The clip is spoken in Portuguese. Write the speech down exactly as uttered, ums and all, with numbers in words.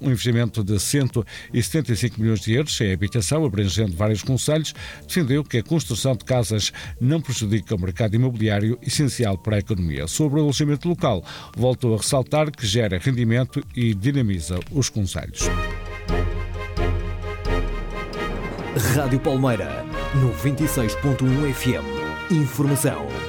um investimento de cento e setenta e cinco milhões de euros em habitação, abrangendo vários concelhos, defendeu que a construção de casas não prejudica o mercado imobiliário, essencial para a economia. Sobre o alojamento local, voltou a ressaltar que gera rendimento e dinamiza os concelhos. Rádio Palmeira, noventa e seis ponto um F M. Informação